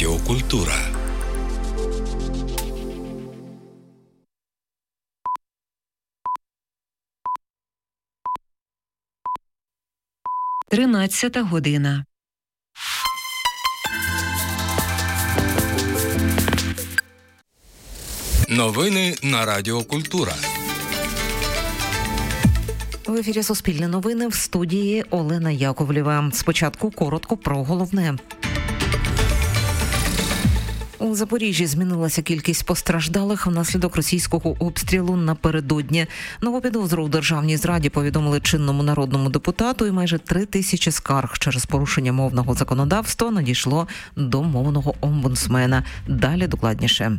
Радіо Культура. Тринадцята година. Новини на Радіо Культура. В ефірі Суспільне новини, в студії Олена Яковлєва. Спочатку коротко про головне. У Запоріжжі змінилася кількість постраждалих внаслідок російського обстрілу напередодні. Нову підозру у державній зраді повідомили чинному народному депутату, і майже 3000 скарг через порушення мовного законодавства надійшло до мовного омбудсмена. Далі докладніше.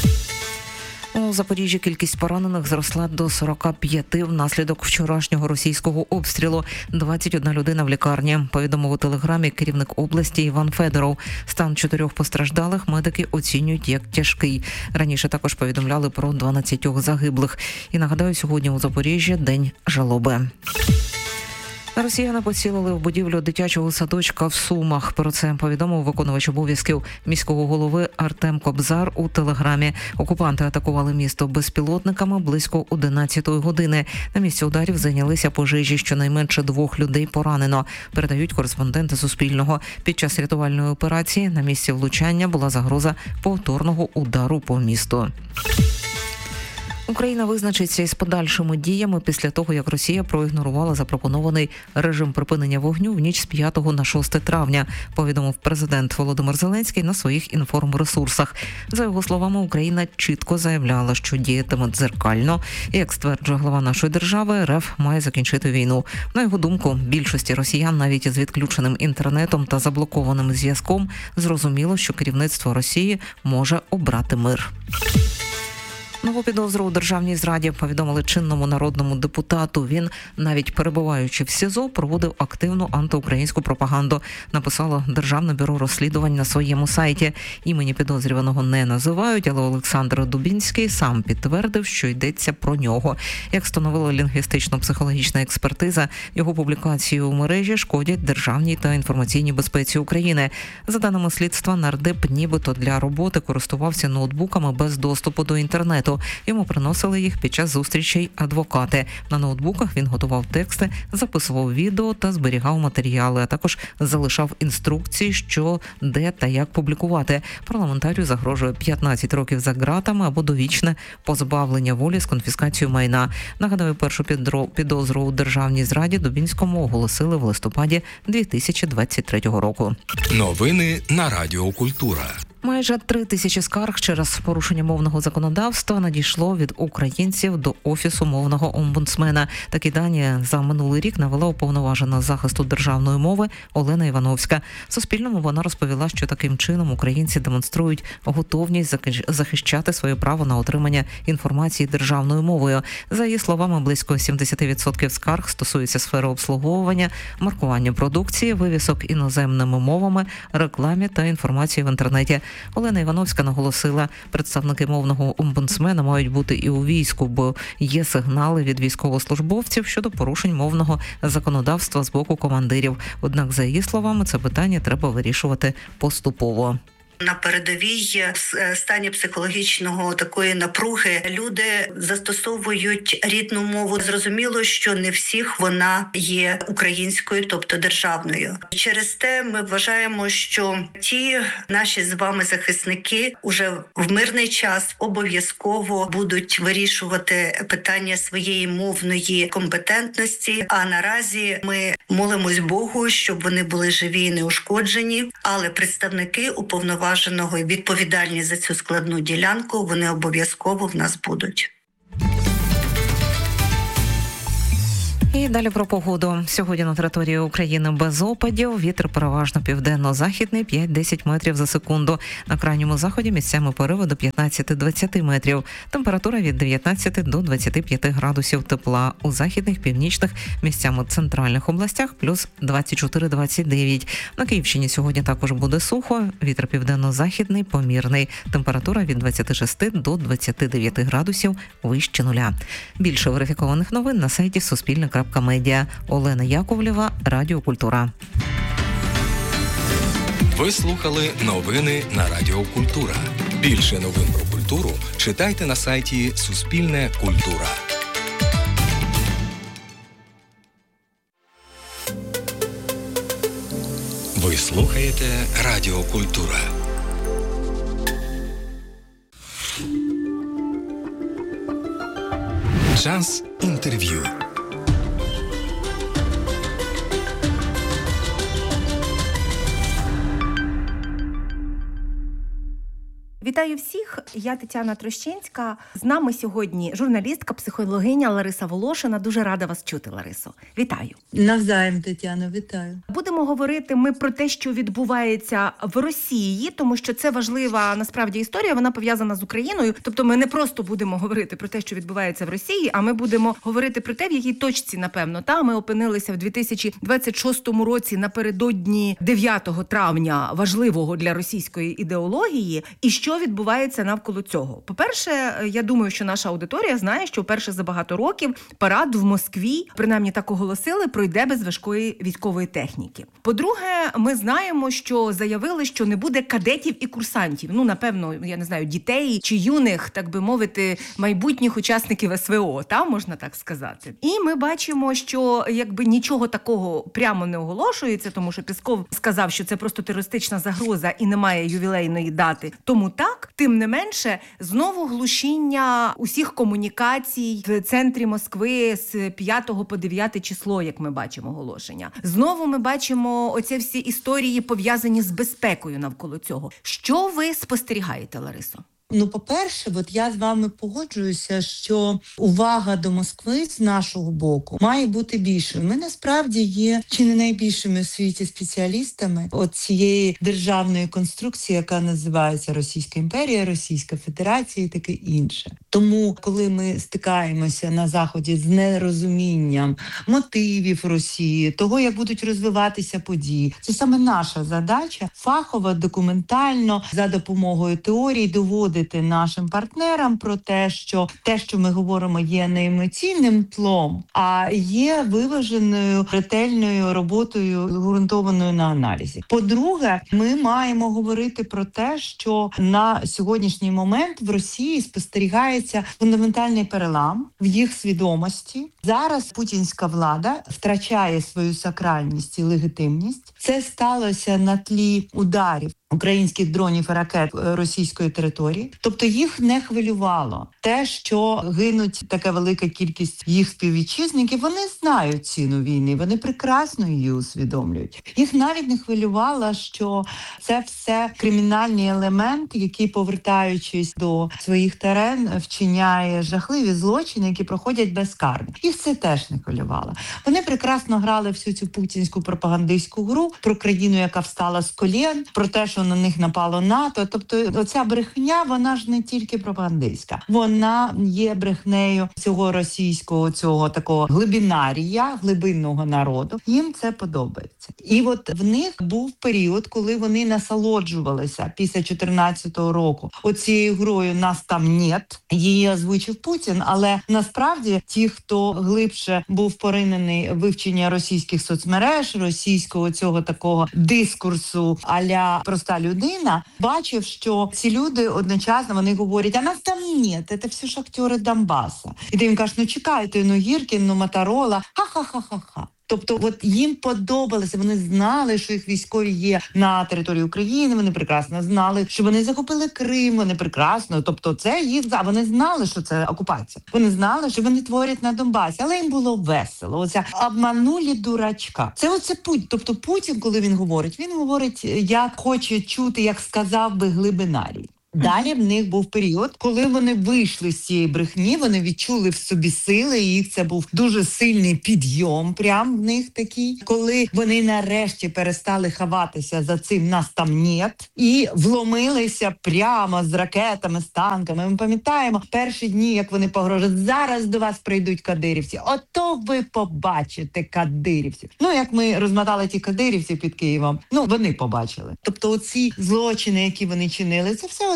У Запоріжжі кількість поранених зросла до 45 внаслідок вчорашнього російського обстрілу. 21 людина в лікарні, повідомив у телеграмі керівник області Іван Федоров. Стан 4 постраждалих медики оцінюють як тяжкий. Раніше також повідомляли про 12 загиблих. І нагадаю, сьогодні у Запоріжжі день жалоби. Росіяни поцілили в будівлю дитячого садочка в Сумах. Про це повідомив виконувач обов'язків міського голови Артем Кобзар у телеграмі. Окупанти атакували місто безпілотниками близько 11-ї години. На місці ударів зайнялися пожежі, щонайменше 2 людей поранено. Передають кореспонденти Суспільного. Під час рятувальної операції на місці влучання була загроза повторного удару по місту. Україна визначиться із подальшими діями після того, як Росія проігнорувала запропонований режим припинення вогню в ніч з 5 на 6 травня, повідомив президент Володимир Зеленський на своїх інформресурсах. За його словами, Україна чітко заявляла, що діятиме дзеркально, і, як стверджує глава нашої держави, РФ має закінчити війну. На його думку, більшості росіян, навіть із відключеним інтернетом та заблокованим зв'язком, зрозуміло, що керівництво Росії може обрати мир. Нову підозру у державній зраді повідомили чинному народному депутату. Він, навіть перебуваючи в СІЗО, проводив активну антиукраїнську пропаганду, написало Державне бюро розслідувань на своєму сайті. Імені підозрюваного не називають, але Олександр Дубінський сам підтвердив, що йдеться про нього. Як встановила лінгвістично-психологічна експертиза, його публікації у мережі шкодять державній та інформаційній безпеці України. За даними слідства, нардеп нібито для роботи користувався ноутбуками без доступу до інтернету. Йому приносили їх під час зустрічей адвокати. На ноутбуках він готував тексти, записував відео та зберігав матеріали, а також залишав інструкції, що, де та як публікувати. Парламентарію загрожує 15 років за ґратами або довічне позбавлення волі з конфіскацією майна. Нагадаю, першу підозру у державній зраді Дубінському оголосили в листопаді 2023 року. Новини на Радіо Культура. Майже 3000 скарг через порушення мовного законодавства надійшло від українців до Офісу мовного омбудсмена. Такі дані за минулий рік навела уповноважена з захисту державної мови Олена Івановська. Суспільному вона розповіла, що таким чином українці демонструють готовність захищати своє право на отримання інформації державною мовою. За її словами, близько 70% скарг стосуються сфери обслуговування, маркування продукції, вивісок іноземними мовами, рекламі та інформації в інтернеті. Олена Івановська наголосила, представники мовного омбудсмена мають бути і у війську, бо є сигнали від військовослужбовців щодо порушень мовного законодавства з боку командирів. Однак, за її словами, це питання треба вирішувати поступово. На передовій стані психологічного такої напруги люди застосовують рідну мову. Зрозуміло, що не всіх вона є українською, тобто державною. Через те ми вважаємо, що ті наші з вами захисники уже в мирний час обов'язково будуть вирішувати питання своєї мовної компетентності. А наразі ми молимось Богу, щоб вони були живі і неушкоджені, але представники уповноваженого і відповідальні за цю складну ділянку, вони обов'язково в нас будуть. І далі про погоду. Сьогодні на території України без опадів. Вітер переважно південно-західний 5-10 метрів за секунду. На крайньому заході місцями пориви до 15-20 метрів. Температура від 19 до 25 градусів тепла. У західних, північних, місцями центральних областях плюс 24-29. На Київщині сьогодні також буде сухо. Вітер південно-західний помірний. Температура від 26 до 29 градусів вище нуля. Більше верифікованих новин на сайті Суспільне.Медіа. Олена Яковлєва, Радіо Культура. Ви слухали новини на Радіо Культура. Більше новин про культуру читайте на сайті Суспільне Культура. Ви слухаєте Радіо Культура. Час інтерв'ю. Вітаю всіх, я Тетяна Трощинська. З нами сьогодні журналістка, психологиня Лариса Волошина. Дуже рада вас чути, Ларисо. Вітаю. Навзаєм, Тетяно, вітаю. Будемо говорити ми про те, що відбувається в Росії, тому що це важлива, насправді, історія, вона пов'язана з Україною. Тобто ми не просто будемо говорити про те, що відбувається в Росії, а ми будемо говорити про те, в якій точці, напевно, ми опинилися в 2026 році напередодні 9 травня, важливого для російської ідеології, і що відбувається навколо цього. По-перше, я думаю, що наша аудиторія знає, що вперше за багато років парад в Москві, принаймні так оголосили, пройде без важкої військової техніки. По-друге, ми знаємо, що заявили, що не буде кадетів і курсантів. Напевно, я не знаю, дітей чи юних, так би мовити, майбутніх учасників СВО, можна так сказати. І ми бачимо, що якби нічого такого прямо не оголошується, тому що Пєсков сказав, що це просто терористична загроза і немає ювілейної дати. Тому так, тим не менше, знову глушіння усіх комунікацій в центрі Москви з 5 по 9 число, як ми бачимо оголошення. Знову ми бачимо оці всі історії, пов'язані з безпекою навколо цього. Що ви спостерігаєте, Ларисо? По-перше, я з вами погоджуюся, що увага до Москви з нашого боку має бути більшою. Ми насправді є чи не найбільшими в світі спеціалістами цієї державної конструкції, яка називається Російська імперія, Російська Федерація і таке інше. Тому, коли ми стикаємося на Заході з нерозумінням мотивів Росії, того, як будуть розвиватися події, це саме наша задача фахово, документально, за допомогою теорій доводити нашим партнерам про те, що ми говоримо, є не емоційним тлом, а є виваженою, ретельною роботою, ґрунтованою на аналізі. По-друге, ми маємо говорити про те, що на сьогоднішній момент в Росії спостерігається фундаментальний перелам в їх свідомості. Зараз путінська влада втрачає свою сакральність і легітимність. Це сталося на тлі ударів українських дронів і ракет російської території. Тобто їх не хвилювало те, що гинуть така велика кількість їх співвітчизників. Вони знають ціну війни, вони прекрасно її усвідомлюють. Їх навіть не хвилювало, що це все кримінальний елемент, який, повертаючись до своїх терен, вчиняє жахливі злочини, які проходять безкарно. Їх це теж не хвилювало. Вони прекрасно грали всю цю путінську пропагандистську гру про країну, яка встала з колін, про те, що на них напало НАТО. Тобто оця брехня, вона ж не тільки пропагандистська. Вона є брехнею цього російського, цього такого глибинарія, глибинного народу. Їм це подобається. І в них був період, коли вони насолоджувалися після 14-го року оцією грою «Нас там нет». Її озвучив Путін, але насправді ті, хто глибше був поринений в вивчення російських соцмереж, російського цього такого дискурсу а-ля проста людина, бачив, що ці люди одночасно, вони говорять, а нас там нет, це все ж актори Донбаса. І ти їм кажеш, чекайте, Гіркін, Моторола, ха-ха-ха-ха-ха. Тобто їм подобалося, вони знали, що їх військові є на території України, вони прекрасно знали, що вони захопили Крим, вони прекрасно, тобто це їх, вони знали, що це окупація. Вони знали, що вони творять на Донбасі, але їм було весело. Оця обманулі дурачка. Це Путін. Тобто Путін, коли він говорить, як хоче чути, як сказав би глибинарій. Далі в них був період, коли вони вийшли з цієї брехні, вони відчули в собі сили, і їх це був дуже сильний підйом, прям в них такий, коли вони нарешті перестали ховатися за цим «нас там нет» і вломилися прямо з ракетами, з танками. Ми пам'ятаємо перші дні, як вони погрожують, зараз до вас прийдуть кадирівці, ото ви побачите кадирівців. Як ми розмотали ті кадирівці під Києвом, вони побачили. Тобто оці злочини, які вони чинили, це все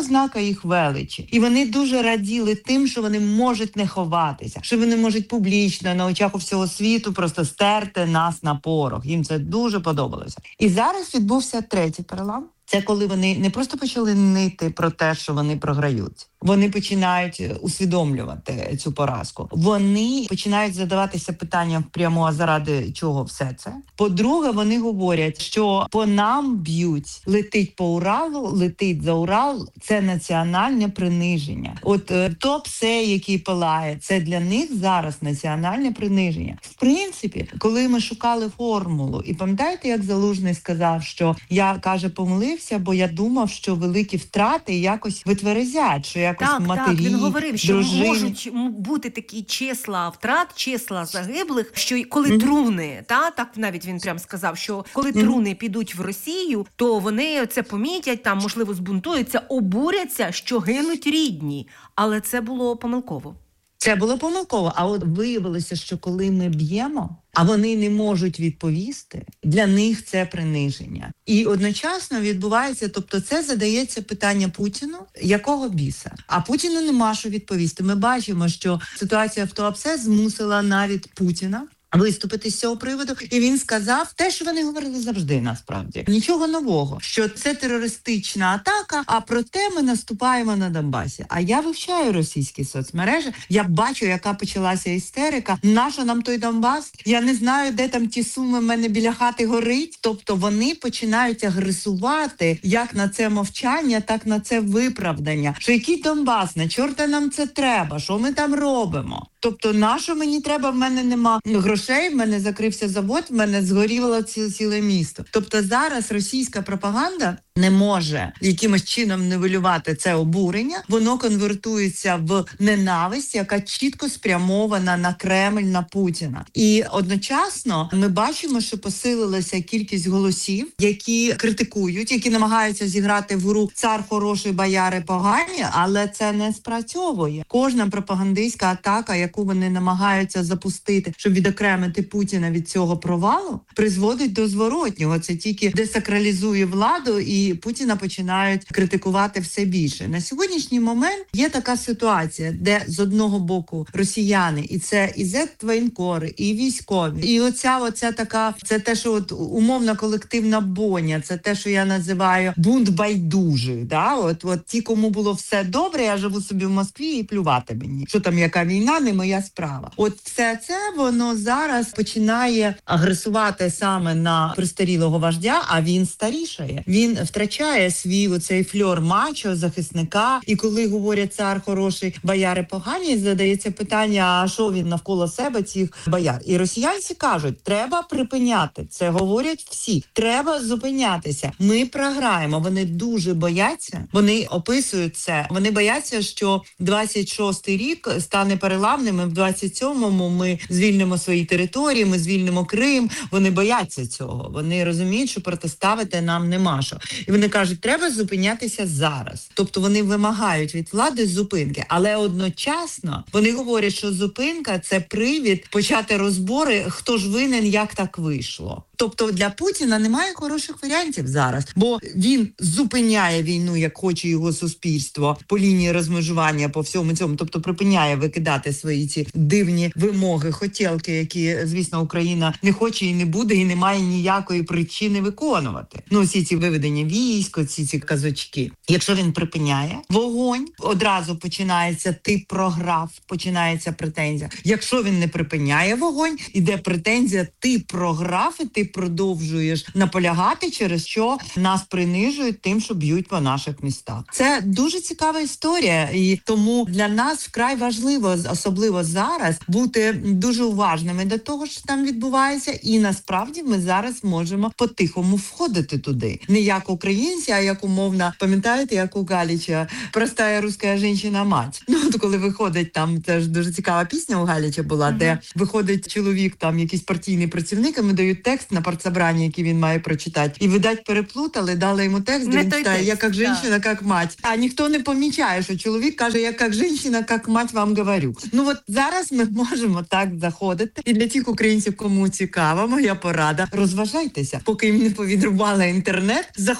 ознака їх величі. І вони дуже раділи тим, що вони можуть не ховатися, що вони можуть публічно на очах у всього світу просто стерти нас на порох. Їм це дуже подобалося. І зараз відбувся третій перелам. Це коли вони не просто почали нити про те, що вони програють. Вони починають усвідомлювати цю поразку. Вони починають задаватися питанням прямо, а заради чого все це? По-друге, вони говорять, що по нам б'ють, летить по Уралу, летить за Урал. Це національне приниження. От топ-сей, який палає, це для них зараз національне приниження. В принципі, коли ми шукали формулу, і пам'ятаєте, як Залужний сказав, що я, каже, помилився, бо я думав, що великі втрати якось витверезять, що якось матері, він говорив, що дружини. можуть бути такі числа втрат, числа загиблих, що коли труни, так навіть він прям сказав, що коли труни підуть в Росію, то вони це помітять, там, можливо, збунтуються, обуряться, що гинуть рідні. Але це було помилково. Це було помилково, а от виявилося, що коли ми б'ємо, а вони не можуть відповісти, для них це приниження. І одночасно відбувається, тобто це задається питання Путіну, якого біса? А Путіну нема що відповісти. Ми бачимо, що ситуація в Туапсе змусила навіть Путіна виступити з цього приводу, і він сказав те, що вони говорили завжди, насправді. Нічого нового, що це терористична атака, а проте ми наступаємо на Донбасі. А я вивчаю російські соцмережі, я бачу, яка почалася істерика. Нащо нам той Донбас? Я не знаю, де там ті суми, в мене біля хати горить. Тобто вони починають агресувати як на це мовчання, так на це виправдання. Що який Донбас? На чорта нам це треба? Що ми там робимо? Тобто, на що мені треба? В мене нема грошей, в мене закрився завод, в мене згоріло ціле місто. Тобто зараз російська пропаганда не може якимось чином нивелювати це обурення. Воно конвертується в ненависть, яка чітко спрямована на Кремль, на Путіна. І одночасно ми бачимо, що посилилася кількість голосів, які критикують, які намагаються зіграти в гру «цар хороший, бояри погані», але це не спрацьовує. Кожна пропагандистська атака, яку вони намагаються запустити, щоб відокремити Путіна від цього провалу, призводить до зворотнього. Це тільки десакралізує владу, і Путіна починають критикувати все більше. На сьогоднішній момент є така ситуація, де з одного боку росіяни, і це і зет-воєнкори, і військові, і оця така, це те, що от умовна колективна боня, це те, що я називаю бунт байдужих. Да? От ті, кому було все добре, я живу собі в Москві і плювати мені. Що там, яка війна, не моя справа. От все це, воно зараз починає агресувати саме на престарілого вождя, а він старішає. Він втрачає свій оцей фльор мачо, захисника. І коли говорять «цар хороший, бояри погані», задається питання, а що він навколо себе цих бояр? І росіянці кажуть, треба припиняти. Це говорять всі. Треба зупинятися. Ми програємо. Вони дуже бояться. Вони описують це. Вони бояться, що 26-й рік стане переламним, і в 27-му ми звільнимо свої території, ми звільнимо Крим. Вони бояться цього. Вони розуміють, що протиставити нам нема що. І вони кажуть, треба зупинятися зараз. Тобто вони вимагають від влади зупинки. Але одночасно вони говорять, що зупинка – це привід почати розбори, хто ж винен, як так вийшло. Тобто для Путіна немає хороших варіантів зараз, бо він зупиняє війну, як хоче його суспільство, по лінії розмежування, по всьому цьому, тобто припиняє викидати свої ці дивні вимоги, хотілки, які, звісно, Україна не хоче і не буде, і не має ніякої причини виконувати. Ну, всі ці виведення військ, ці казочки. Якщо він припиняє вогонь, одразу починається «ти програв», починається претензія. Якщо він не припиняє вогонь, іде претензія «ти програв» і ти продовжуєш наполягати, через що нас принижують тим, що б'ють по наших містах. Це дуже цікава історія, і тому для нас вкрай важливо, особливо зараз, бути дуже уважними до того, що там відбувається, і насправді ми зараз можемо по-тихому входити туди. Не як українці, а як умовно, пам'ятаєте, як у Галіча «Простая русская женщина-мать». Ну, от коли виходить там, це ж дуже цікава пісня у Галіча була, де виходить чоловік, там якийсь партійний працівник, йому дають текст на партсобранні, який він має прочитати. І, видать, переплутали, дали йому текст, де він читає «Я як жінка, як мать». А ніхто не помічає, що чоловік каже «Я як жінка, як мать вам говорю». Ну от зараз ми можемо так заходити. І для тих українців, кому цікаво, моя порада, розважайтеся. Поки їм не повідрубали інтернет, заходьте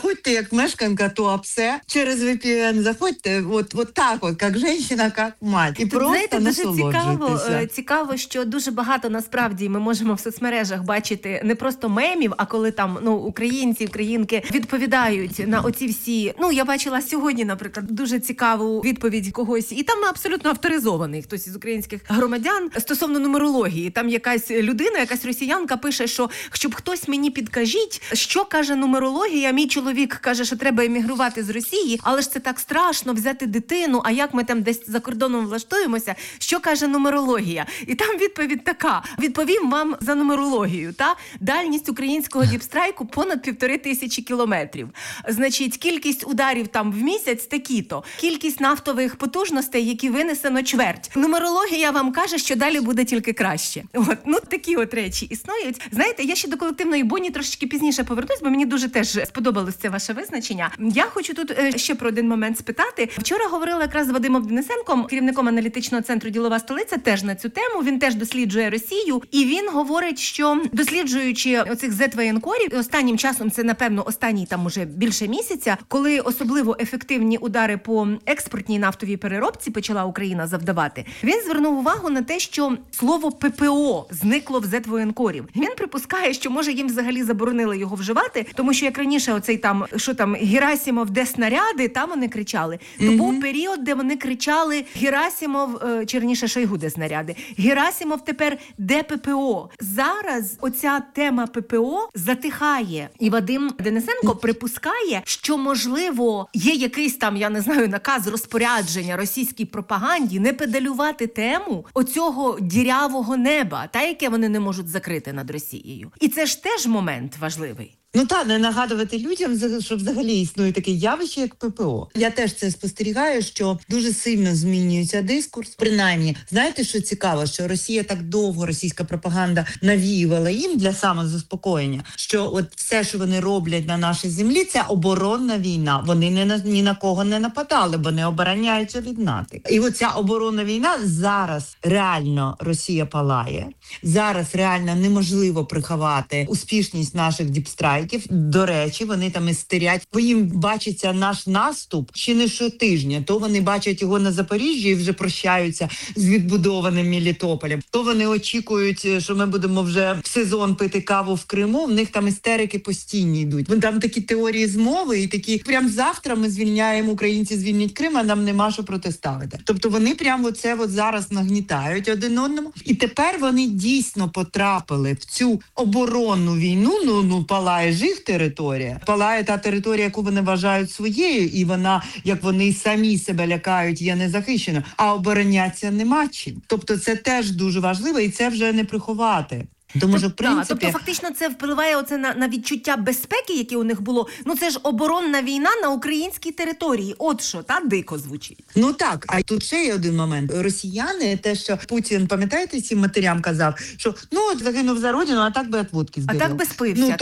заходьте як мешканка Туапсе через VPN, заходьте от так от, як жінка, як мать. І тут, просто знаєте, насолоджуйтеся. Цікаво, що дуже багато насправді ми можемо в соцмережах бачити не просто мемів, а коли там українці, українки відповідають на оці всі. Я бачила сьогодні, наприклад, дуже цікаву відповідь когось, і там абсолютно авторизований хтось із українських громадян стосовно нумерології. Там якась людина, якась росіянка пише, що щоб хтось мені підкажіть, що каже нумерологія. Мій чоловік каже, що треба емігрувати з Росії, але ж це так страшно взяти дитину, а як ми там десь за кордоном влаштуємося, що каже нумерологія? І там відповідь така: відповім вам за нумерологію, дальність українського діпстрайку понад 1500 кілометрів. Значить, кількість ударів там в місяць такі-то, кількість нафтових потужностей, які винесено чверть. Нумерологія вам каже, що далі буде тільки краще. Такі от речі існують. Знаєте, я ще до колективної Бонні трошечки пізніше повернусь, бо мені дуже теж сподобалось це ваше визначення. Я хочу тут ще про один момент спитати. Вчора говорила якраз з Вадимом Денисенком, керівником аналітичного центру «Ділова столиця», теж на цю тему. Він теж досліджує Росію, і він говорить, що досліджуючи оцих Z-воєнкорів, останнім часом, це, напевно, останній там уже більше місяця, коли особливо ефективні удари по експортній нафтовій переробці почала Україна завдавати, він звернув увагу на те, що слово ППО зникло в Z-воєнкорів. Він припускає, що, може, їм взагалі заборонили його вживати, тому що як раніше оцей там, що там, Герасимов, де снаряди, там вони кричали. То був період, де вони кричали Герасимов, чи раніше Шойгу, де снаряди. Герасимов тепер де ППО. Зараз оця тема ППО затихає. І Вадим Денисенко припускає, що, можливо, є якийсь там, я не знаю, наказ розпорядження російській пропаганді не педалювати тему оцього дірявого неба, яке вони не можуть закрити над Росією. І це ж теж момент важливий. Не нагадувати людям, що взагалі існує таке явище, як ППО. Я теж це спостерігаю, що дуже сильно змінюється дискурс. Принаймні, знаєте, що цікаво, що Росія так довго, російська пропаганда навіювала їм для самозаспокоєння, що от все, що вони роблять на нашій землі, це оборонна війна. Вони ні на кого не нападали, бо не обороняються від НАТО. І оця оборонна війна зараз реально Росія палає. Зараз реально неможливо приховати успішність наших діпстрайків. До речі, вони там істерять, бо їм бачиться наш наступ ще не щотижня. То вони бачать його на Запоріжжі і вже прощаються з відбудованим Мелітополем. То вони очікують, що ми будемо вже в сезон пити каву в Криму. В них там істерики постійні йдуть. Вон там такі теорії змови і такі, прям завтра ми звільняємо, українці звільнять Крим, а нам нема що протиставити. Тобто вони прям оце зараз нагнітають один одному. І тепер вони дійсно потрапили в цю оборонну війну, палає ж їх територія, палає та територія, яку вони вважають своєю, і вона, як вони самі себе лякають, є незахищена, а оборонятися нема чим. Тобто це теж дуже важливо, і це вже не приховати. Тому що, в принципі... Тобто фактично це впливає оце на відчуття безпеки, яке у них було. Це ж оборонна війна на українській території. От що, дико звучить. Так, а тут ще є один момент. Росіяни, те, що Путін, пам'ятаєте, цим матерям казав, що загинув за родину, а так би от водки збирав. А так би спився,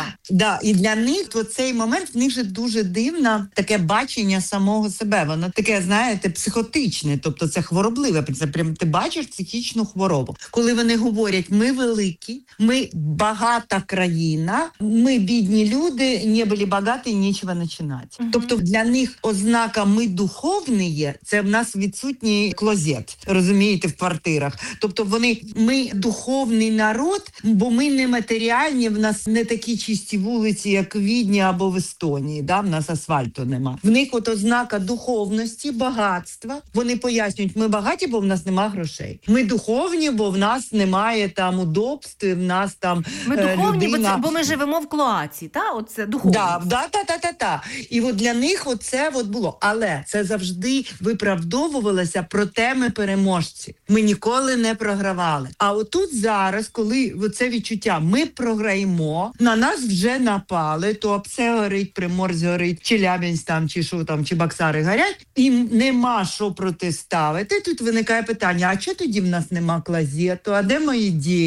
Да, і для них цей момент, в них же дуже дивне таке бачення самого себе. Воно таке, знаєте, психотичне, тобто це хворобливе. Це прям ти бачиш психічну хворобу. Коли вони говорять, ми великі, ми багата країна, ми бідні люди, не були багаті, нічого починати. Тобто для них ознака «ми духовні» є, це в нас відсутній клозет, розумієте, в квартирах. Тобто ми духовний народ, бо ми не матеріальні, в нас не такі чисті вулиці, як в Відні або в Естонії, в нас асфальту нема. В них ознака духовності, багатства. Вони пояснюють, ми багаті, бо в нас нема грошей. Ми духовні, бо в нас немає там удобств, в нас там ми духовні, людина... бо ми живемо в клоаці, оце духовність. Да. І для них оце було. Але це завжди виправдовувалося про те, ми переможці. Ми ніколи не програвали. А отут зараз, коли це відчуття, ми програємо, на нас вже напали, то все горить, Приморськ горить, Челябинськ там, чи що там, чи Баксари горять, і нема що протиставити. Тут виникає питання, а чого тоді в нас нема клозету, а де мої деньги?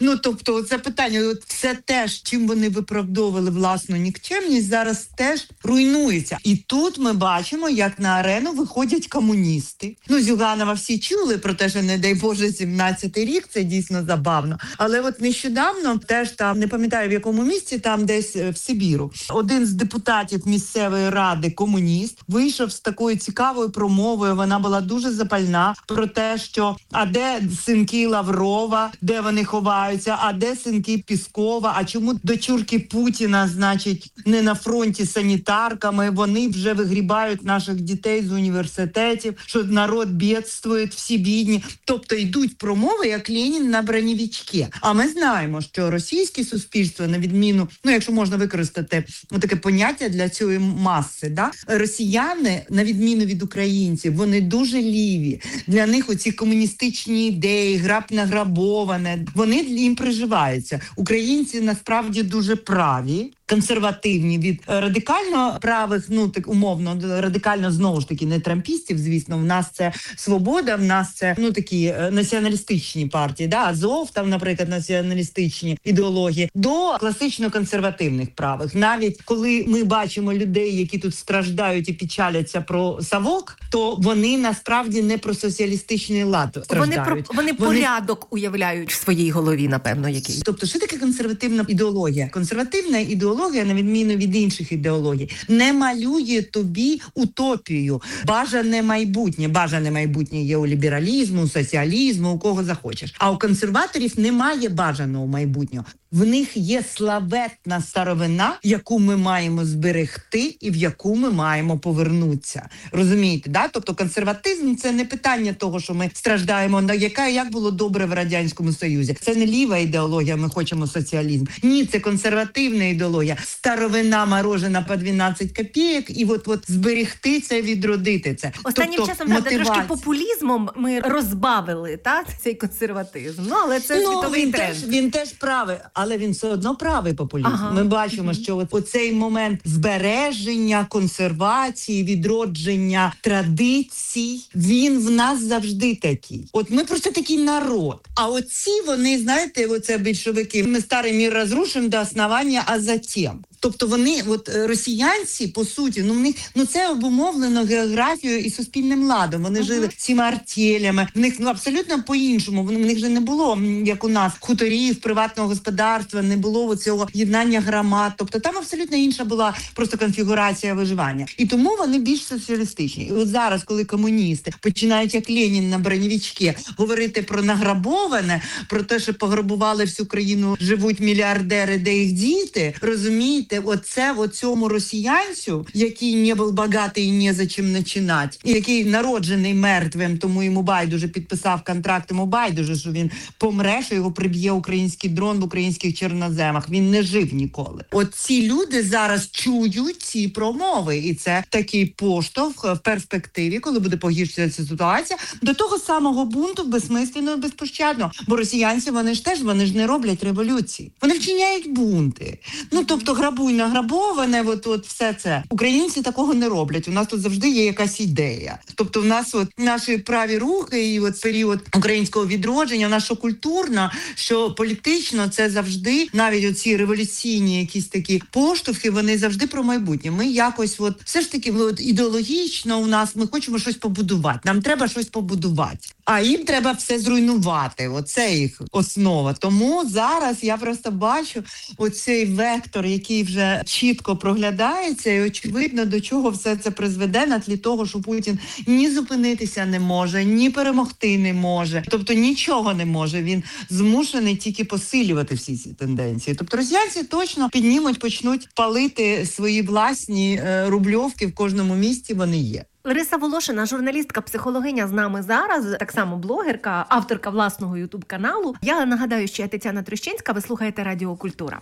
Ну, тобто, це питання, все теж, чим вони виправдовували власну нікчемність, зараз теж руйнується. І тут ми бачимо, як на арену виходять комуністи. Ну, Зюганова всі чули про те, що, не дай Боже, 17-й рік, це дійсно забавно. Але от нещодавно, теж там, не пам'ятаю в якому місці, там десь в Сибіру, один з депутатів місцевої ради, комуніст, вийшов з такою цікавою промовою, вона була дуже запальна, про те, що а де синки Лаврова, де вони ховаються, а де синки Піскова, а чому дочурки Путіна, значить, не на фронті санітарками, вони вже вигрібають наших дітей з університетів, що народ бідствує, всі бідні. Тобто йдуть промови, як Ленін на бронєвичці. А ми знаємо, що російське суспільство, на відміну, ну якщо можна використати таке поняття для цієї маси, да? Росіяни, на відміну від українців, вони дуже ліві. Для них оці комуністичні ідеї, граб награбоване, вони їм приживаються. Українці насправді дуже праві, консервативні від радикально правих, ну так умовно, радикально знову ж таки не трампістів, звісно, в нас це Свобода, в нас це, ну такі націоналістичні партії, да, Азов, там, наприклад, націоналістичні ідеології, до класично консервативних правих. Навіть коли ми бачимо людей, які тут страждають і печаляться про Савок, то вони насправді не про соціалістичний лад страждають. Вони порядок уявляють в своїй голові, напевно, який. Тобто, що таке консервативна ідеологія? Консервативна ідеологія, на відміну від інших ідеологій, не малює тобі утопію, бажане майбутнє. Бажане майбутнє є у лібералізму, у соціалізму, у кого захочеш. А у консерваторів немає бажаного майбутнього. В них є славетна старовина, яку ми маємо зберегти і в яку ми маємо повернутися. Розумієте, да? Тобто консерватизм – це не питання того, що ми страждаємо, як було добре в Радянському Союзі. Це не ліва ідеологія, ми хочемо соціалізм. Ні, це консервативна ідеологія. Старовина морожена по 12 копійок і от зберегти це, відродити це. Останнім часом, трошки популізмом ми розбавили, цей консерватизм. Ну, але це світовий тренд. Він теж правий. Але він все одно правий популізм. Ага. Ми бачимо, що оцей момент збереження, консервації, відродження традицій, він в нас завжди такий. От ми просто такий народ. А оці вони, знаєте, оце більшовики, ми старий мір розрушимо до основання, а затім. Тобто вони, росіянці, по суті, в них, це обумовлено географією і суспільним ладом. Вони жили цими артелями. В них абсолютно по-іншому. В них же не було, як у нас, хуторів, приватного господарства, не було цього єднання громад. Тобто там абсолютно інша була просто конфігурація виживання. І тому вони більш соціалістичні. І от зараз, коли комуністи починають, як Ленін на бронєвичці, говорити про награбоване, про те, що пограбували всю країну, живуть мільярдери, де їх діти, розумієте? Оце цьому росіянцю, який не був багатий і не за чим починати, і який народжений мертвим, тому йому байдуже підписав контракт, йому байдуже, що він помре, що його приб'є український дрон в українських чорноземах. Він не жив ніколи. От ці люди зараз чують ці промови, і це такий поштовх в перспективі, коли буде погіршуватися ситуація, до того самого бунту безсмислено, безпощадно. Бо росіянці, вони ж не роблять революції. Вони вчиняють бунти. Тобто грабуй награбоване, от все це. Українці такого не роблять. У нас тут завжди є якась ідея. Тобто в нас наші праві рухи і період українського відродження, вона що культурна, що політично, це завжди, навіть оці революційні якісь такі поштовхи, вони завжди про майбутнє. Ми якось все ж таки ідеологічно у нас, ми хочемо щось побудувати. Нам треба щось побудувати. А їм треба все зруйнувати. Оце їх основа. Тому зараз я просто бачу оцей вектор, який вже чітко проглядається, і очевидно, до чого все це призведе на тлі того, що Путін ні зупинитися не може, ні перемогти не може. Тобто нічого не може. Він змушений тільки посилювати всі ці тенденції. Тобто росіянці точно почнуть палити свої власні рубльовки в кожному місті, вони є. Лариса Волошина, журналістка, психологиня з нами зараз, так само блогерка, авторка власного ютуб-каналу. Я нагадаю, що я Тетяна Трощинська, ви слухаєте Радіо Культура.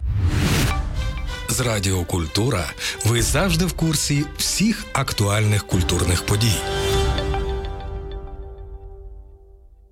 З Радіо Культура ви завжди в курсі всіх актуальних культурних подій.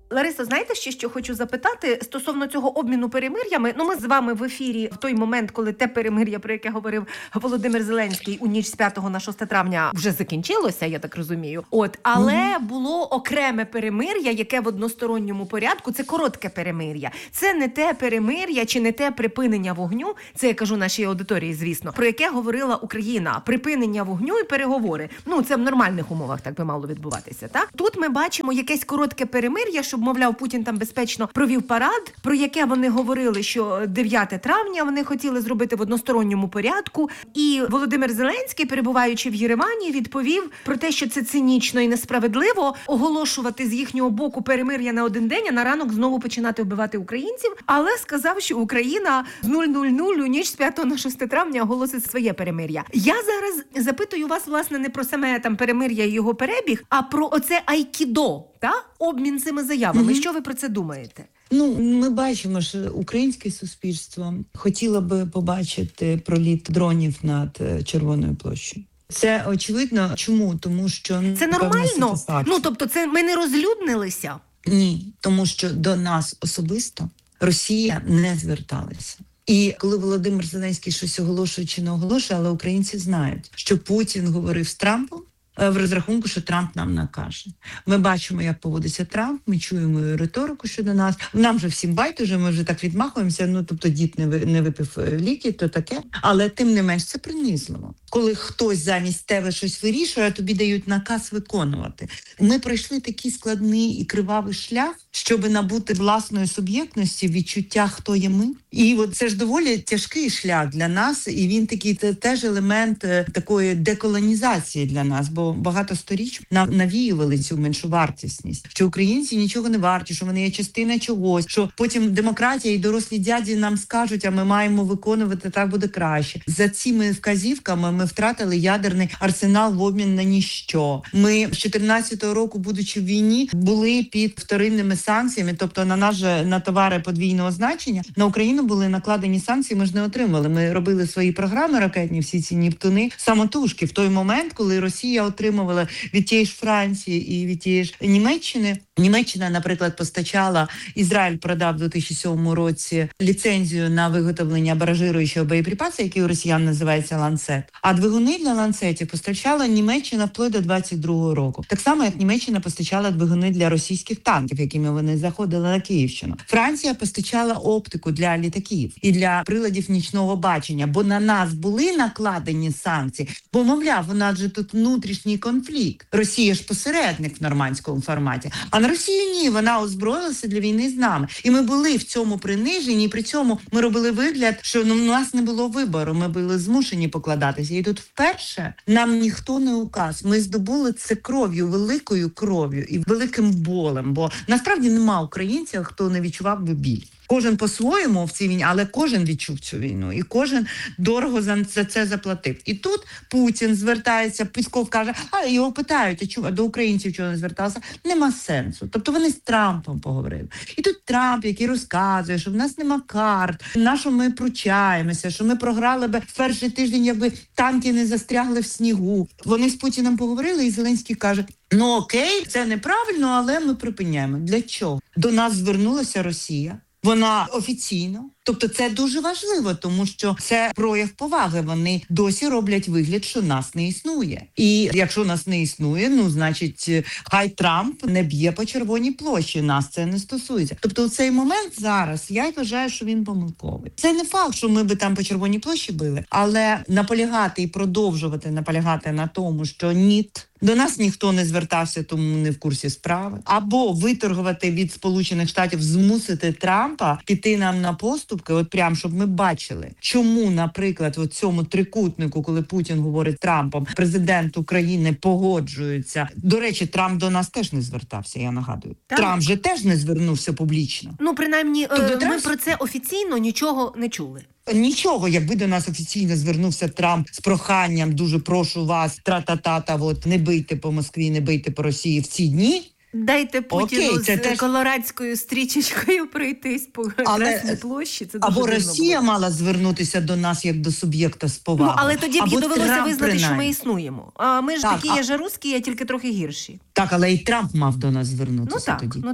Ларисо, знаєте ще, що хочу запитати стосовно цього обміну перемир'ями? Ми з вами в ефірі в той момент, коли те перемир'я, про яке говорив Володимир Зеленський у ніч з 5 на 6 травня вже закінчилося, я так розумію. Але було окреме перемир'я, яке в односторонньому порядку, це коротке перемир'я. Це не те перемир'я чи не те припинення вогню, це я кажу нашій аудиторії, звісно, про яке говорила Україна. Припинення вогню і переговори. Це в нормальних умовах так би мало відбуватися, так? Тут ми бачимо якесь коротке перемир'я, щоб, мовляв, Путін там безпечно провів парад, про яке вони говорили, що 9 травня вони хотіли зробити в односторонньому порядку. І Володимир Зеленський, перебуваючи в Єревані, відповів про те, що це цинічно і несправедливо оголошувати з їхнього боку перемир'я на один день, а на ранок знову починати вбивати українців. Але сказав, що Україна з 0:00 у ніч з 5 на 6 травня оголосить своє перемир'я. Я зараз запитую вас, власне, не про саме там перемир'я і його перебіг, а про оце айкідо, обмін цими заявами. Що ви про це думаєте? Ми бачимо, що українське суспільство хотіло би побачити проліт дронів над Червоною площею. Це очевидно. Чому? Тому що це нормально? Тобто це ми не розлюднилися? Ні, тому що до нас особисто Росія не зверталася. І коли Володимир Зеленський щось оголошує чи не оголошує, але українці знають, що Путін говорив з Трампом в розрахунку, що Трамп нам накаже. Ми бачимо, як поводиться Трамп, ми чуємо риторику щодо нас. Нам же всім байдуже, ми вже так відмахуємося, тобто дід не випив ліки, то таке. Але тим не менш це принизливо. Коли хтось замість тебе щось вирішує, а тобі дають наказ виконувати. Ми пройшли такий складний і кривавий шлях, щоб набути власної суб'єктності, відчуття, хто є ми. І це ж доволі тяжкий шлях для нас, і він такий теж елемент такої деколонізації для нас, бо багато сторіч нам навіювали цю меншовартісність, що українці нічого не варті, що вони є частина чогось, що потім демократія і дорослі дяді нам скажуть, а ми маємо виконувати, так буде краще. За цими вказівками ми втратили ядерний арсенал в обмін на ніщо. Ми з 2014 року, будучи в війні, були під вторинними санкціями, тобто на товари подвійного значення. На Україну були накладені санкції, ми ж не отримали. Ми робили свої програми ракетні, всі ці Нептуни, самотужки. В той момент, коли Росія отримувала від тієї ж Франції і від тієї ж Німеччини. Німеччина, наприклад, постачала, Ізраїль продав у 2007 році ліцензію на виготовлення баражируючого боєприпасу, який у росіян називається «Ланцет». А двигуни для «Ланцетів» постачала Німеччина вплоть до 22 року. Так само, як Німеччина постачала двигуни для російських танків, якими вони заходили на Київщину. Франція постачала оптику для літаків і для приладів нічного бачення, бо на нас були накладені санкції, бо, мовляв, у нас же тут внутрішній конфлікт. Росія ж посередник в нормандському форматі. А на Росію ні, вона озброїлася для війни з нами. І ми були в цьому приниженні, і при цьому ми робили вигляд, що у нас не було вибору, ми були змушені покладатися. І тут вперше нам ніхто не указ. Ми здобули це кров'ю, великою кров'ю і великим болем, бо насправді нема українців, хто не відчував би біль. Кожен по-своєму в цій війні, але кожен відчув цю війну. І кожен дорого за це заплатив. І тут Путін звертається, Пісков каже, а його питають, а до українців чого не звертався? Нема сенсу. Тобто вони з Трампом поговорили. І тут Трамп, який розказує, що в нас нема карт, на що ми пручаємося, що ми програли би в перший тиждень, якби танки не застрягли в снігу. Вони з Путіним поговорили, і Зеленський каже, окей, це неправильно, але ми припиняємо. Для чого? До нас звернулася Росія. Вона офіційно. Тобто це дуже важливо, тому що це прояв поваги. Вони досі роблять вигляд, що нас не існує. І якщо нас не існує, значить, хай Трамп не б'є по Червоній площі, нас це не стосується. Тобто у цей момент зараз я вважаю, що він помилковий. Це не факт, що ми би там по Червоній площі били, але наполягати і продовжувати наполягати на тому, що ні, до нас ніхто не звертався, тому не в курсі справи. Або виторгувати від Сполучених Штатів, змусити Трампа піти нам на поступки, от прям, щоб ми бачили, чому, наприклад, в цьому трикутнику, коли Путін говорить Трампом, президент України погоджується. До речі, Трамп до нас теж не звертався, я нагадую. Так. Трамп же теж не звернувся публічно. Принаймні, ми про це офіційно нічого не чули. Нічого, якби до нас офіційно звернувся Трамп з проханням, дуже прошу вас, тра-та-та-та, не бийте по Москві, не бийте по Росії в ці дні. Дайте Путіну з колорадською стрічечкою пройтись по Красній площі. Це або Росія мала звернутися до нас як до суб'єкта з повагою. Але тоді б і довелося визнати, що ми існуємо. А ми ж такі є же русські, а тільки трохи гірші. Так, але і Трамп мав до нас звернутися тоді. Так.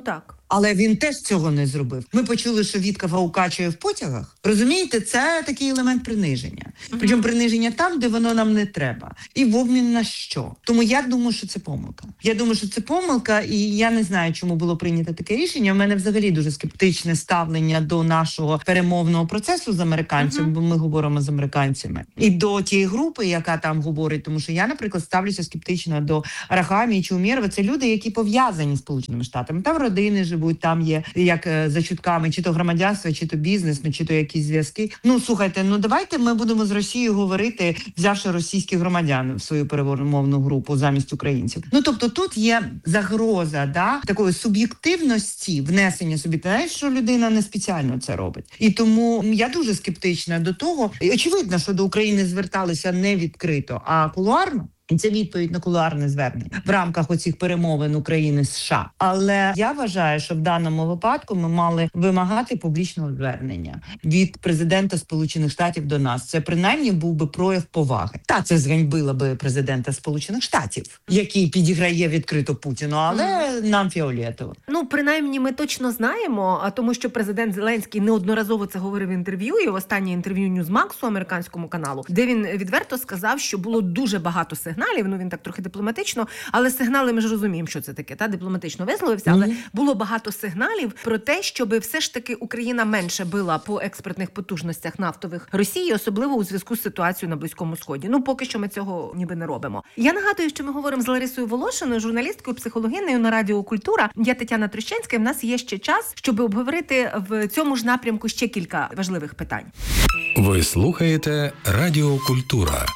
Але він теж цього не зробив. Ми почули, що Віткафа укачує в потягах. Розумієте, це такий елемент приниження. Причому приниження там, де воно нам не треба. І в обмін на що? Тому я думаю, що це помилка. Я думаю, що це помилка, і я не знаю, чому було прийнято таке рішення. У мене взагалі дуже скептичне ставлення до нашого перемовного процесу з американцями, бо ми говоримо з американцями. І до тієї групи, яка там говорить, тому що я, наприклад, ставлюся скептично до Арахамії чи Умєрова. Це люди, які пов'язані з Сполученими Штатами. Там родини живуть, там є, як за чутками, чи то громадянство, чи то бізнес, чи то якісь зв'язки. Слухайте, давайте ми будемо з Росією говорити, взявши російських громадян в свою перемовну групу замість українців. Тобто тут є загроза, такої суб'єктивності, внесення собі. Знаєш, що людина не спеціально це робить. І тому я дуже скептична до того. І очевидно, що до України зверталися не відкрито, а кулуарно. І це відповідь на кулуарне звернення в рамках оцих перемовин України з США. Але я вважаю, що в даному випадку ми мали вимагати публічного звернення від президента Сполучених Штатів до нас. Це принаймні був би прояв поваги. Це зганьбило би президента Сполучених Штатів, який підіграє відкрито Путіну, але нам фіолетово. Принаймні ми точно знаємо, тому що президент Зеленський неодноразово це говорив в інтерв'ю, і в останнє інтерв'ю Ньюзмаксу, американському каналу, де він відверто сказав, що було дуже багато сигналів, він так трохи дипломатично, але сигнали, ми ж розуміємо, що це таке, дипломатично висловився, але було багато сигналів про те, щоб все ж таки Україна менше била по експортних потужностях нафтових Росії, особливо у зв'язку з ситуацією на Близькому Сході. Поки що ми цього ніби не робимо. Я нагадую, що ми говоримо з Ларисою Волошиною, журналісткою, психологинею на Радіо Культура. Я Тетяна Трещенська, і в нас є ще час, щоб обговорити в цьому ж напрямку ще кілька важливих питань. Ви слухаєте Радіо Культура.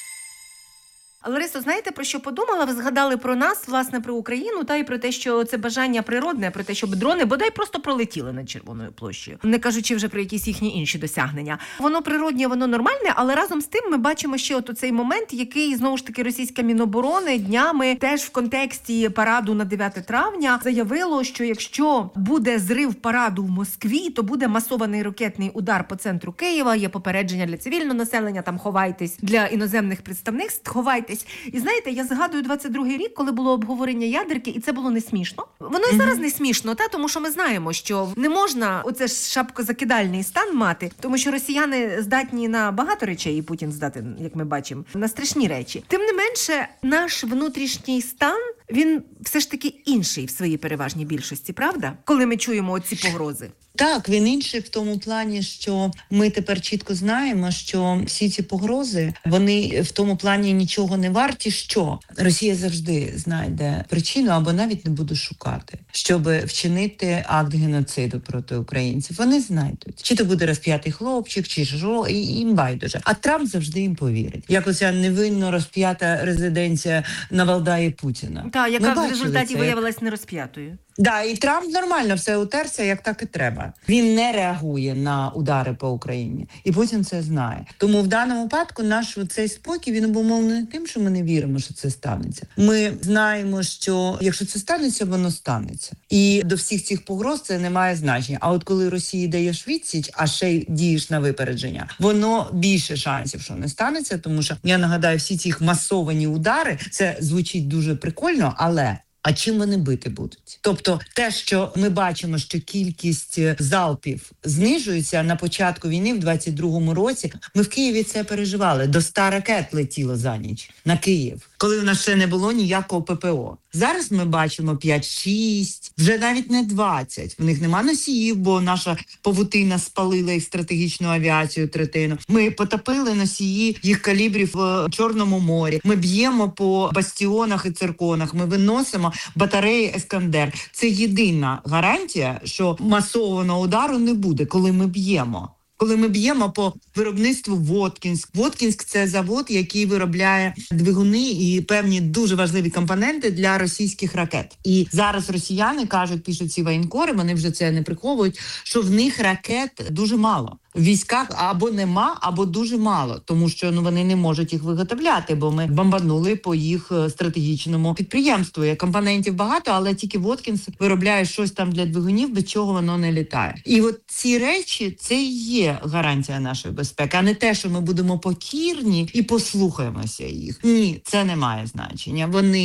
Ларисо, знаєте, про що подумала? Ви згадали про нас, власне, про Україну, і про те, що це бажання природне, про те, щоб дрони бодай просто пролетіли над Червоною площею, не кажучи вже про якісь їхні інші досягнення. Воно природне, воно нормальне, але разом з тим ми бачимо ще цей момент, який, знову ж таки, російська Міноборони днями теж в контексті параду на 9 травня заявило, що якщо буде зрив параду в Москві, то буде масований ракетний удар по центру Києва, є попередження для цивільного населення, там ховайтесь, для іноземних представництв ховайтесь. І знаєте, я згадую 22-й рік, коли було обговорення ядерки, і це було не смішно. Воно і зараз не смішно, тому що ми знаємо, що не можна оце ж шапкозакидальний стан мати, тому що росіяни здатні на багато речей, і Путін здатен, як ми бачимо, на страшні речі. Тим не менше, наш внутрішній стан, він все ж таки інший в своїй переважній більшості, правда? Коли ми чуємо оці погрози. Так, він інший в тому плані, що ми тепер чітко знаємо, що всі ці погрози, вони в тому плані нічого не варті, що Росія завжди знайде причину або навіть не буде шукати, щоб вчинити акт геноциду проти українців. Вони знайдуть. Чи то буде розп'ятий хлопчик, чи що, і їм байдуже. А Трамп завжди їм повірить. Як оця невинно розп'ята резиденція на Валдаї Путіна. Яка в результаті виявилась не розп'ятою. І Трамп нормально все утерся, як так і треба. Він не реагує на удари по Україні. І Путін це знає. Тому в даному випадку наш цей спокій, він обумовлений тим, що ми не віримо, що це станеться. Ми знаємо, що якщо це станеться, воно станеться. І до всіх цих погроз це не має значення. А от коли Росії даєш відсіч, а ще й дієш на випередження, воно більше шансів, що не станеться. Тому що, я нагадаю, всі ці масовані удари, це звучить дуже прикольно, але... А чим вони бити будуть? Тобто те, що ми бачимо, що кількість залпів знижується на початку війни в 22-му році, ми в Києві це переживали. До 100 ракет летіло за ніч на Київ, коли в нас ще не було ніякого ППО. Зараз ми бачимо 5-6, вже навіть не 20. В них нема носіїв, бо наша павутина спалила їх стратегічну авіацію третину. Ми потопили носії їх калібрів в Чорному морі. Ми б'ємо по бастіонах і цирконах. Ми виносимо батареї «Ескандер». Це єдина гарантія, що масованого удару не буде, коли ми б'ємо. Коли ми б'ємо по виробництву Воткінськ. Воткінськ – це завод, який виробляє двигуни і певні дуже важливі компоненти для російських ракет. І зараз росіяни кажуть, пишуть ці воєнкори, вони вже це не приховують, що в них ракет дуже мало. в військах або нема, або дуже мало, тому що вони не можуть їх виготовляти, бо ми бомбанули по їх стратегічному підприємству. Компонентів багато, але тільки Воткінс виробляє щось там для двигунів, без чого воно не літає. І от ці речі, це і є гарантія нашої безпеки, а не те, що ми будемо покірні і послухаємося їх. Ні, це не має значення.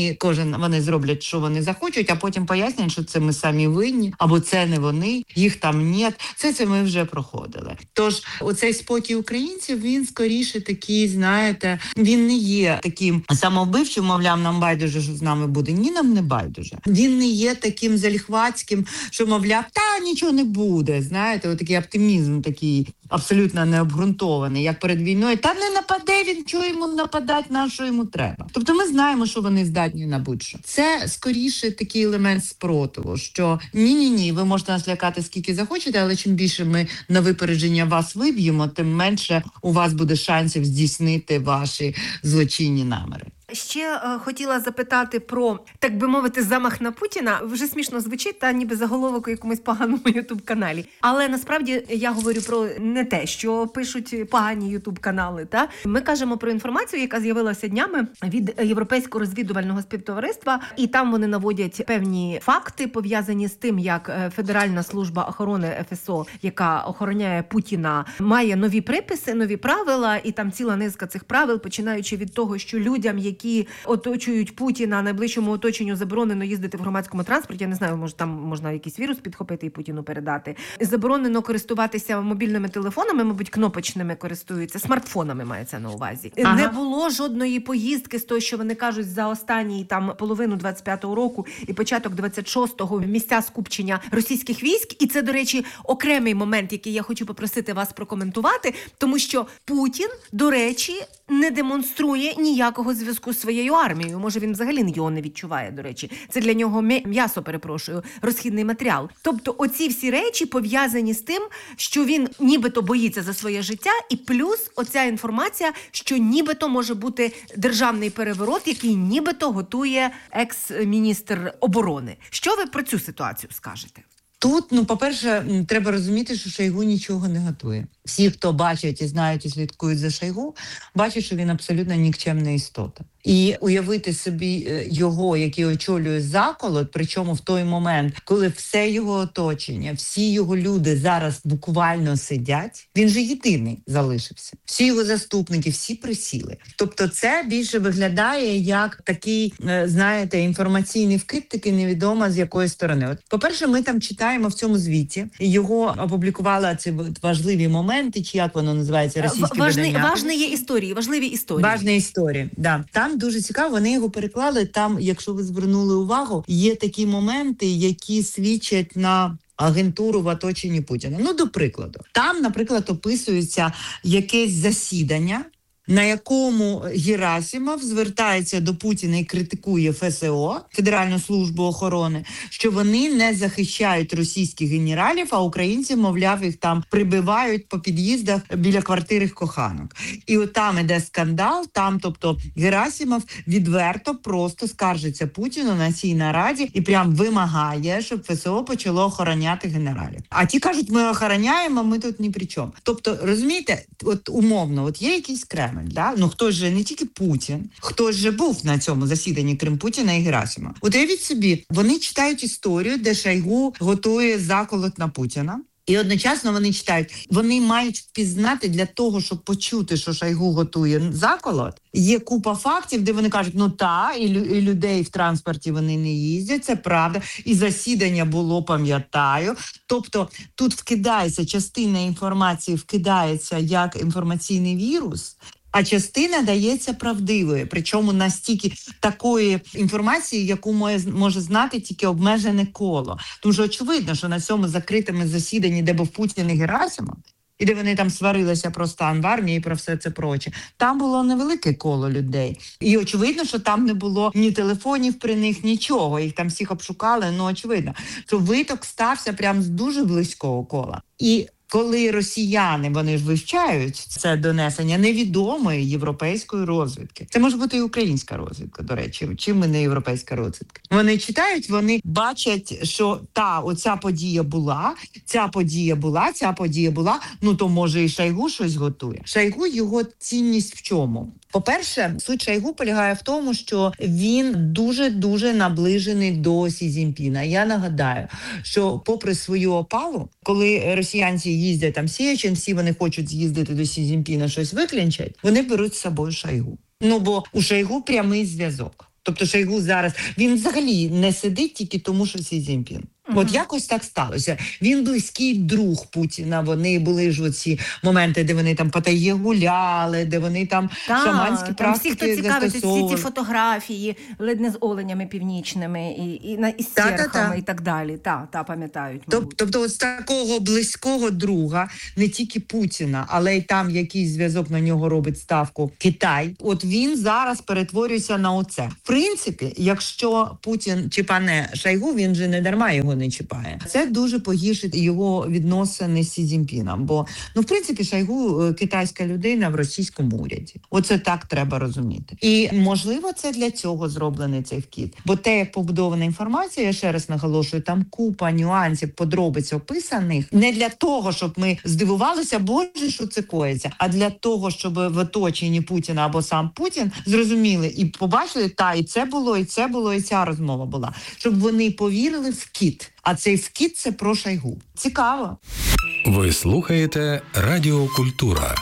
Вони зроблять, що вони захочуть, а потім пояснять, що це ми самі винні, або це не вони, їх там нет. Це ми вже проходили. Тож оцей спокій українців, він скоріше такий, знаєте, він не є таким самовбивчим, мовляв, нам байдуже, що з нами буде. Ні, нам не байдуже. Він не є таким заліхватським, що, мовляв, нічого не буде, знаєте, отакий оптимізм такий абсолютно необґрунтований, як перед війною. Не нападе він, чого йому нападати, на що йому треба. Тобто ми знаємо, що вони здатні на будь-що. Це скоріше такий елемент спротиву, що ні, ви можете нас лякати скільки захочете, але чим більше ми на випередження вас виб'ємо, тим менше у вас буде шансів здійснити ваші злочинні наміри. Ще хотіла запитати про, так би мовити, замах на Путіна. Вже смішно звучить, ніби заголовок у якомусь поганому ютуб-каналі. Але насправді я говорю про не те, що пишуть погані ютуб-канали. Ми кажемо про інформацію, яка з'явилася днями від Європейського розвідувального співтовариства. І там вони наводять певні факти, пов'язані з тим, як Федеральна служба охорони ФСО, яка охороняє Путіна, має нові приписи, нові правила. І там ціла низка цих правил, починаючи від того, що людям, які оточують Путіна, найближчому оточенню заборонено їздити в громадському транспорті. Я не знаю, може там можна якийсь вірус підхопити і Путіну передати. Заборонено користуватися мобільними телефонами, мабуть, кнопочними користуються, смартфонами мається на увазі. Ага. Не було жодної поїздки з того, що вони кажуть, за останній половину 25-го року і початок 26-го місця скупчення російських військ. І це, до речі, окремий момент, який я хочу попросити вас прокоментувати, тому що Путін, до речі, не демонструє ніякого зв'язку з своєю армією. Може, він взагалі його не відчуває, до речі. Це для нього м'ясо, розхідний матеріал. Тобто оці всі речі пов'язані з тим, що він нібито боїться за своє життя, і плюс оця інформація, що нібито може бути державний переворот, який нібито готує екс-міністр оборони. Що ви про цю ситуацію скажете? Тут, по-перше, треба розуміти, що Шойгу нічого не готує. Всі, хто бачать і знають і слідкують за Шойгу, бачать, що він абсолютно нікчемна істота. І уявити собі його, який очолює заколот, причому в той момент, коли все його оточення, всі його люди зараз буквально сидять, він же єдиний залишився. Всі його заступники, всі присіли. Тобто це більше виглядає як такий, знаєте, інформаційний вкид, такий невідомо з якої сторони. От, по-перше, ми там читаємо в цьому звіті, його опублікували ці важливі моменти, чи як воно називається, російські видання. Важливі історії. Важні історії, да. Там дуже цікаво, вони його переклали. Там, якщо ви звернули увагу, є такі моменти, які свідчать на агентуру в оточенні Путіна. До прикладу. Там, наприклад, описується якесь засідання, на якому Герасимов звертається до Путіна і критикує ФСО, Федеральну службу охорони, що вони не захищають російських генералів, а українці, мовляв, їх там прибивають по під'їздах біля квартири коханок. І от там іде скандал, тобто Герасимов відверто просто скаржиться Путіну на цій нараді і прям вимагає, щоб ФСО почало охороняти генералів. А ті кажуть, ми охороняємо, ми тут ні при чому. Тобто, розумієте, от умовно, от є якийсь Кремль, хтось же, не тільки Путін, хтось же був на цьому засіданні, крім Путіна і Герасимова. От уявіть собі, вони читають історію, де Шойгу готує заколот на Путіна. І одночасно вони читають, вони мають впізнати для того, щоб почути, що Шойгу готує заколот. Є купа фактів, де вони кажуть, і людей в транспорті вони не їздять, це правда, і засідання було, пам'ятаю. Тобто тут вкидається, частина інформації вкидається як інформаційний вірус, а частина дається правдивою. Причому настільки такої інформації, яку може знати тільки обмежене коло. Тому що очевидно, що на цьому закритому засіданні, де був Путін і Герасимов, і де вони там сварилися про стан в армії і про все це проче, там було невелике коло людей. І очевидно, що там не було ні телефонів при них, нічого. Їх там всіх обшукали, очевидно, що виток стався прямо з дуже близького кола. І коли росіяни, вони ж вивчають це донесення невідомої європейської розвідки. Це може бути і українська розвідка, до речі, чим ми не європейська розвідка. Вони читають, вони бачать, що оця подія була, ця подія була, ну то може і Шойгу щось готує. Шойгу, його цінність в чому? По-перше, суть Шойгу полягає в тому, що він дуже-дуже наближений до Сі Цзіньпіна. Я нагадаю, що попри свою опалу, коли росіянці їздять там Сєчин, всі вони хочуть з'їздити до Сі Цзіньпіна, щось виклінчать, вони беруть з собою Шойгу. Ну, бо у Шойгу прямий зв'язок. Тобто Шойгу зараз, він взагалі не сидить тільки тому, що Сі Цзіньпін. От якось так сталося. Він близький друг Путіна. Вони були ж оці моменти, де вони там потає гуляли, де вони там шаманські практики всі, хто цікавиться, всі ці фотографії, ледь не з оленями північними і з стерхами і так далі. Пам'ятають. Тобто от з такого близького друга, не тільки Путіна, але й там якийсь зв'язок на нього робить ставку Китай. От він зараз перетворюється на оце. В принципі, якщо Путін чіпане Шойгу, він же не дарма його не чіпає. Це дуже погіршить його відносини з Сі Цзіньпіном, бо, в принципі, Шойгу китайська людина в російському уряді. Оце так треба розуміти. І, можливо, це для цього зроблений цей вкид. Бо те, як побудована інформація, я ще раз наголошую, там купа нюансів, подробиць описаних, не для того, щоб ми здивувалися, боже, що це коїться, а для того, щоб в оточенні Путіна або сам Путін зрозуміли і побачили, і це було, і ця розмова була. Щоб вони повірили в вкид. А цей вкид – це про Шойгу. Цікаво. Ви слухаєте Радіо Культура.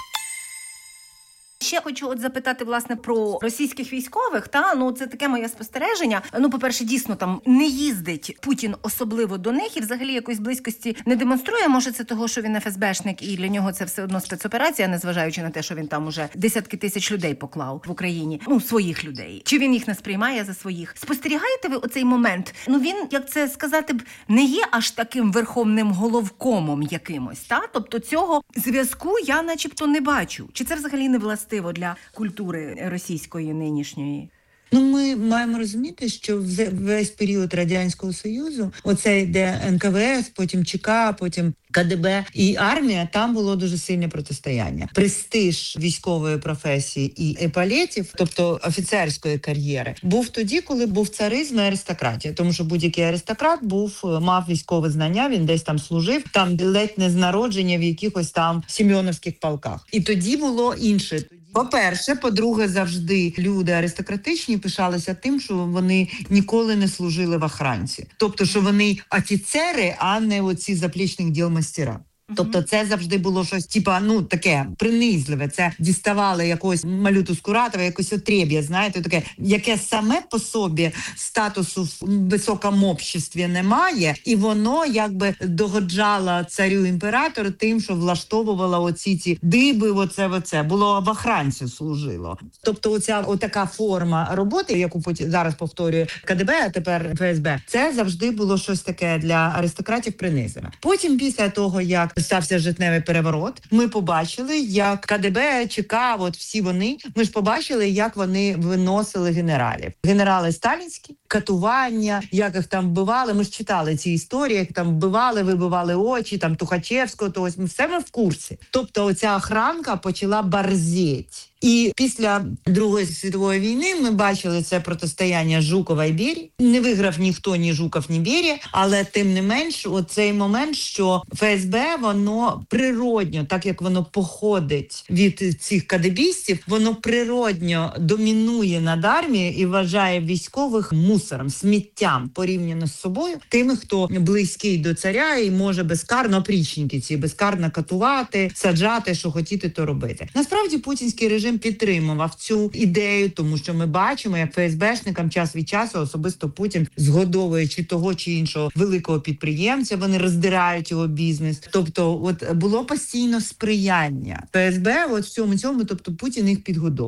Ще хочу запитати, власне, про російських військових. Це таке моє спостереження. По-перше, дійсно, там не їздить Путін особливо до них і взагалі якоїсь близькості не демонструє. Може, це того, що він ФСБшник і для нього це все одно спецоперація, незважаючи на те, що він там уже десятки тисяч людей поклав в Україні. Своїх людей. Чи він їх не сприймає за своїх? Спостерігаєте ви оцей момент? Він, як це сказати б, не є аж таким верховним головкомом якимось, Тобто цього зв'язку я начебто не бачу. Чи це взагалі не властиво для культури російської нинішньої? Ми маємо розуміти, що весь період Радянського Союзу, оце йде НКВС, потім ЧК, потім КДБ і армія, там було дуже сильне протистояння. Престиж військової професії і епалетів, тобто офіцерської кар'єри, був тоді, коли був царизм і аристократія. Тому що будь-який аристократ мав військове знання, він десь там служив, там ледь не з народження в якихось там сім'йоновських полках. І тоді було інше. По-перше, по-друге, завжди люди аристократичні пишалися тим, що вони ніколи не служили в охранці. Тобто, що вони офіцери, а не оці заплічних діл мастера. Тобто це завжди було щось, таке принизливе. Це діставали якогось малюту Скуратова, якось отреб'я, знаєте, таке, яке саме по собі статусу в високому обществі немає, і воно якби догоджало царю-імператору тим, що влаштовувало оці ці диби, оце, було в охранці служило. Тобто отака форма роботи, яку потім зараз повторює КДБ, а тепер ФСБ, це завжди було щось таке для аристократів принизливе. Потім, після того, як стався жовтневий переворот, ми побачили, як КДБ, ЧК, всі ми ж побачили, як вони виносили генералів. Генерали сталінські, катування, як їх там вбивали. Ми ж читали ці історії, як там вбивали, вибивали очі, там Тухачевського, ми в курсі. Тобто оця охранка почала борзеть. І після Другої світової війни ми бачили це протистояння Жукова і Берії. Не виграв ніхто, ні Жуков, ні Берія, але тим не менш, оцей момент, що ФСБ, воно природньо, так як воно походить від цих кадебістів, воно природньо домінує над армією і вважає військових мусором, сміттям порівняно з собою, тими, хто близький до царя і може безкарно, опрічники ці, безкарно катувати, саджати, що хотіти, то робити. Насправді, путінський режим підтримував цю ідею, тому що ми бачимо, як ФСБшникам час від часу особисто Путін згодовує чи того, чи іншого великого підприємця, вони роздирають його бізнес. Тобто, було постійно сприяння ФСБ в цьому, тобто Путін їх підгодовував.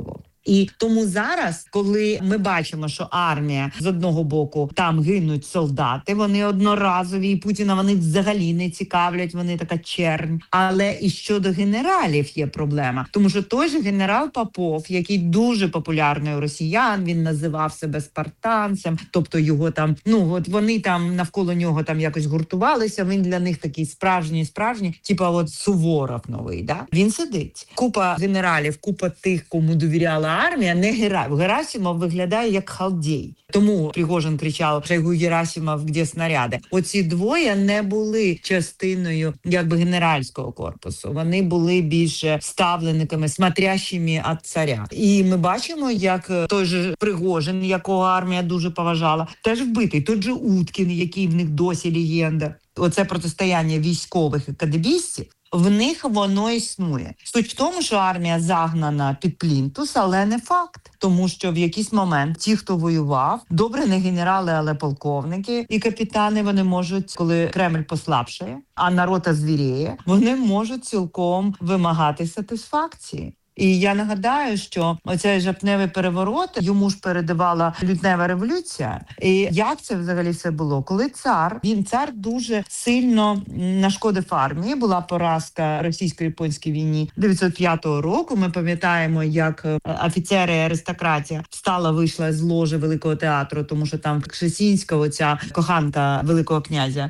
І тому зараз, коли ми бачимо, що армія з одного боку там гинуть солдати, вони одноразові, і Путіна вони взагалі не цікавлять, вони така чернь. Але і щодо генералів є проблема, тому що той же генерал Попов, який дуже популярний у росіян, він називав себе спартанцем, тобто його там, от вони там навколо нього там якось гуртувалися, він для них такий справжній, типа от Суворов новий, да? Він сидить. Купа генералів, купа тих, кому довіряла армія, не Герасимов виглядає як халдей. Тому Пригожин кричав: «Шойгу, Герасимов, де снаряди?» Оці двоє не були частиною якби генеральського корпусу. Вони були більше ставленниками, смотрящими від царя. І ми бачимо, як той же Пригожин, якого армія дуже поважала, теж вбитий. Той же Уткін, який в них досі легенда. Оце протистояння військових і кадебістів, в них воно існує. Суть в тому, що армія загнана під плінтус, але не факт. Тому що в якийсь момент ті, хто воював, добре не генерали, але полковники і капітани, вони можуть, коли Кремль послабшає, а народ озвіріє, вони можуть цілком вимагати сатисфакції. І я нагадаю, що оцей жовтневий переворот, йому ж передавала лютнева революція. І як це взагалі все було? Коли цар дуже сильно нашкодив армії, була поразка російсько-японській війні 905 року. Ми пам'ятаємо, як офіцери і аристократія вийшла з ложі Великого театру, тому що там Кшесінська, оця коханка Великого князя,